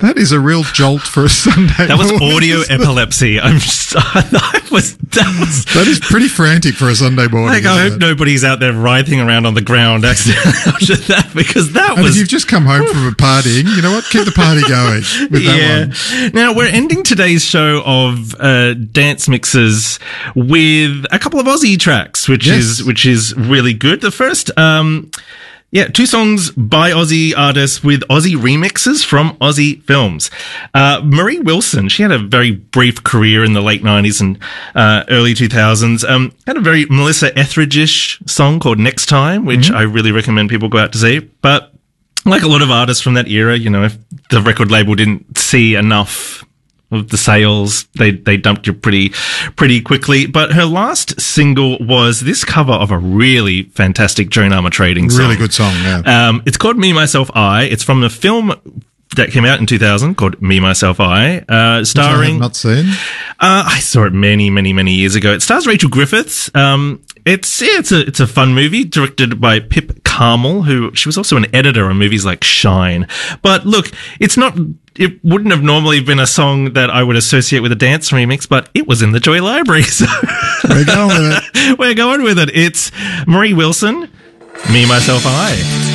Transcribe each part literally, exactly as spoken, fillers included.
That is a real jolt for a Sunday. That was morning. audio epilepsy. I'm just, that was, that was, That is pretty frantic for a Sunday morning. like, I isn't hope it? nobody's out there writhing around on the ground accidentally after that, because that And was. if you've just come home from a partying, you know what? Keep the party going with that one. Now, we're ending today's show of uh, dance mixes with a couple of Aussie tracks, which Yes. is which is really good. The first, um, yeah, two songs by Aussie artists with Aussie remixes from Aussie films. Uh, Marie Wilson, she had a very brief career in the late nineties and uh, early two thousands. Um, had a very Melissa Etheridge-ish song called Next Time, which Mm-hmm. I really recommend people go out to see. But like a lot of artists from that era, you know, if the record label didn't see enough of the sales, they they dumped you pretty pretty quickly. But her last single was this cover of a really fantastic Joan Armatrading song. Really good song, yeah. Um, it's called Me, Myself, I. It's from the film that came out in two thousand called Me, Myself, I, uh, Which I starring... have not seen. Uh, I saw it many, many, many years ago. It stars Rachel Griffiths. Um, it's, yeah, it's a, it's a fun movie directed by Pip Carmel, who, she was also an editor on movies like Shine. But look, it's not, it wouldn't have normally been a song that I would associate with a dance remix, but it was in the Joy Library. So We're going with it. we're going with it. It's Marie Wilson, Me, Myself, I.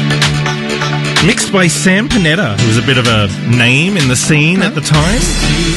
Mixed by Sam Panetta, who was a bit of a name in the scene at the time.